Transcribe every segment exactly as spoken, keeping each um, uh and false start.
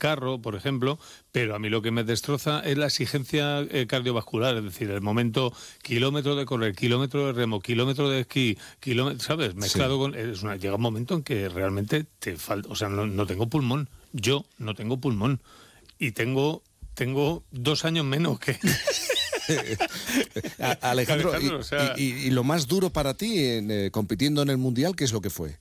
carro, por ejemplo, pero a mí lo que me destroza es la exigencia eh, cardiovascular, es decir, el momento kilómetro de correr, kilómetro de remo, kilómetro de esquí, kilómetro, ¿sabes? Mezclado sí. con... Es una, llega un momento en que realmente te falta... O sea, no, no tengo pulmón. Yo no tengo pulmón. Y tengo, tengo dos años menos que... Alejandro, Alejandro y, o sea... y, y, y lo más duro para ti en, eh, compitiendo en el Mundial, ¿qué es lo que fue?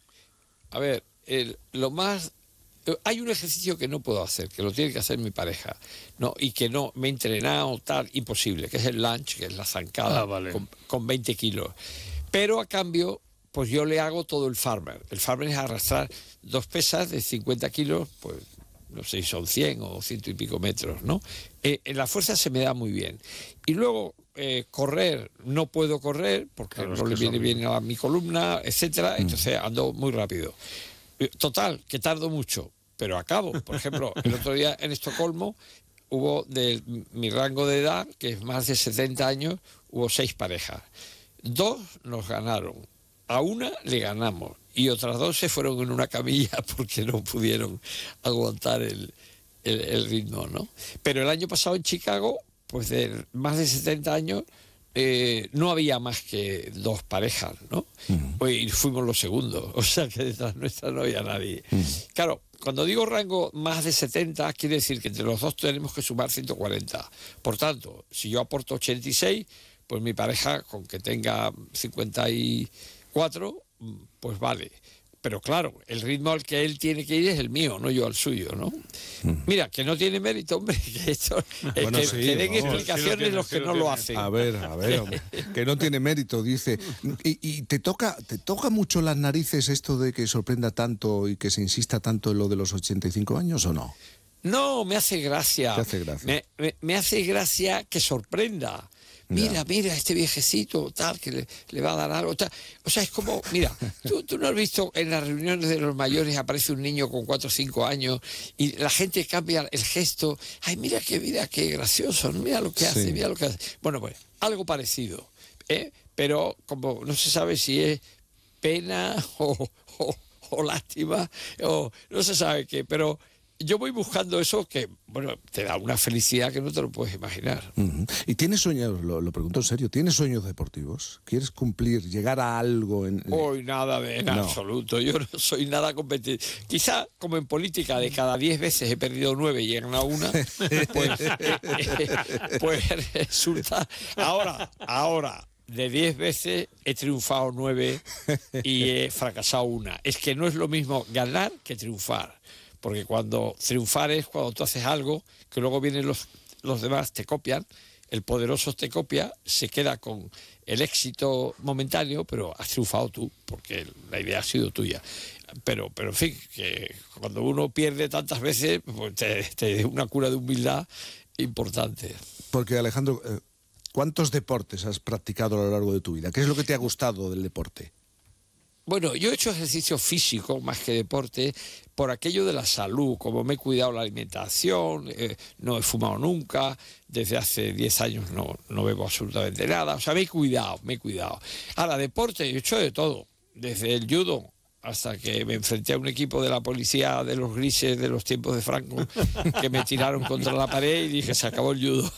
A ver, el, lo más... Hay un ejercicio que no puedo hacer, que lo tiene que hacer mi pareja, no, y que no me he entrenado, tal, imposible, que es el lunge, que es la zancada, ah, vale. con, con veinte kilos. Pero a cambio, pues yo le hago todo el farmer. El farmer es arrastrar dos pesas de cincuenta kilos, pues no sé si son cien o ciento y pico metros, ¿no? Eh, en la fuerza se me da muy bien. Y luego, eh, correr, no puedo correr, porque claro, no le viene son... bien a mi columna, etcétera, mm. entonces ando muy rápido. Total, que tardo mucho, pero acabo. Por ejemplo, el otro día en Estocolmo hubo, de mi rango de edad, que es más de setenta años, hubo seis parejas. Dos nos ganaron, a una le ganamos, y otras dos se fueron en una camilla porque no pudieron aguantar el, el, el ritmo, ¿no? Pero el año pasado en Chicago, pues de más de setenta años, Eh, no había más que dos parejas, ¿no? Uh-huh. Y fuimos los segundos, o sea que detrás nuestra no había nadie. Uh-huh. Claro, cuando digo rango más de setenta, quiere decir que entre los dos tenemos que sumar ciento cuarenta. Por tanto, si yo aporto ochenta y seis, pues mi pareja, con que tenga cincuenta y cuatro, pues vale. Pero claro, el ritmo al que él tiene que ir es el mío, no yo al suyo, ¿no? Mm. Mira, que no tiene mérito, hombre, que, esto, bueno, que, sí, que den vamos, explicaciones sí tiene, los que sí no lo, lo hacen. A ver, a ver, hombre, que no tiene mérito, dice. ¿Y, y te toca te toca mucho las narices esto de que sorprenda tanto y que se insista tanto en lo de los ochenta y cinco años o no? No, me hace gracia. ¿Te hace gracia? Me, me, me hace gracia que sorprenda. Mira, mira, este viejecito, tal, que le, le va a dar algo, tal. O sea, es como, mira, ¿tú, tú no has visto en las reuniones de los mayores aparece un niño con cuatro o cinco años y la gente cambia el gesto? Ay, mira qué mira, qué gracioso, mira lo que hace, sí. mira lo que hace. Bueno, pues, algo parecido, ¿eh? Pero como no se sabe si es pena o, o, o lástima, o no se sabe qué, pero... Yo voy buscando eso que, bueno, te da una felicidad que no te lo puedes imaginar. Uh-huh. ¿Y tienes sueños, lo, lo pregunto en serio, tienes sueños deportivos? ¿Quieres cumplir, llegar a algo? En, en... Hoy nada de en no. absoluto, yo no soy nada competitivo. Quizá, como en política, de cada diez veces he perdido nueve y he ganado una, pues, eh, eh, pues resulta... Ahora, ahora... De diez veces he triunfado nueve y he fracasado una. Es que no es lo mismo ganar que triunfar. Porque cuando triunfar es cuando tú haces algo, que luego vienen los, los demás, te copian, el poderoso te copia, se queda con el éxito momentáneo, pero has triunfado tú, porque la idea ha sido tuya. Pero, pero en fin, que cuando uno pierde tantas veces, pues te, te da una cura de humildad importante. Porque, Alejandro, ¿cuántos deportes has practicado a lo largo de tu vida? ¿Qué es lo que te ha gustado del deporte? Bueno, yo he hecho ejercicio físico más que deporte por aquello de la salud, como me he cuidado la alimentación, eh, no he fumado nunca, desde hace diez años no, no bebo absolutamente nada, o sea, me he cuidado, me he cuidado. Ahora, deporte, yo he hecho de todo, desde el judo hasta que me enfrenté a un equipo de la policía de los grises de los tiempos de Franco que me tiraron contra la pared y dije, se acabó el judo.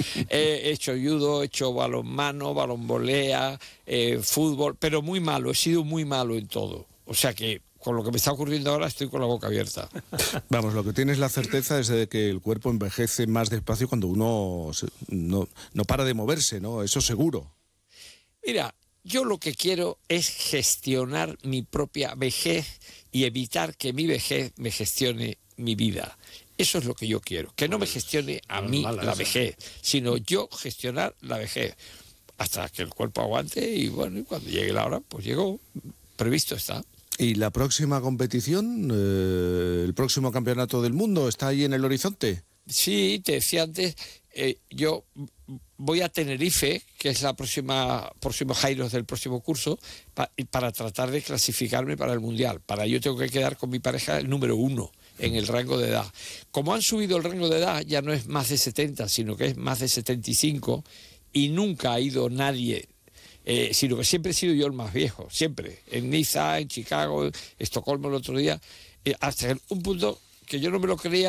He hecho judo, he hecho balonmano, balonvolea, eh, fútbol, pero muy malo, he sido muy malo en todo. O sea que con lo que me está ocurriendo ahora estoy con la boca abierta. Vamos, lo que tienes la certeza es de que el cuerpo envejece más despacio cuando uno no, no para de moverse, ¿no? Eso seguro. Mira, yo lo que quiero es gestionar mi propia vejez y evitar que mi vejez me gestione mi vida. Eso es lo que yo quiero, que no me gestione a mí la vejez, sino yo gestionar la vejez hasta que el cuerpo aguante y bueno, y cuando llegue la hora, pues llegó, previsto está. ¿Y la próxima competición, eh, el próximo campeonato del mundo, está ahí en el horizonte? Sí, te decía antes, eh, yo voy a Tenerife, que es la próxima próximo Jairos del próximo curso, pa, para tratar de clasificarme para el Mundial. Para ello tengo que quedar con mi pareja el número uno en el rango de edad. Como han subido el rango de edad, ya no es más de setenta, sino que es más de setenta y cinco, y nunca ha ido nadie, eh, sino que siempre he sido yo el más viejo, siempre. En Niza, en Chicago, en Estocolmo el otro día, eh, hasta un punto que yo no me lo creía.